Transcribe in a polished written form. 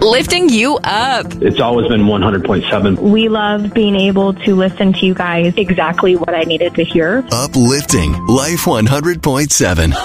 lifting you up. It's always been 100.7. We love being able to listen to you guys exactly what I needed to hear. Uplifting Life 100.7.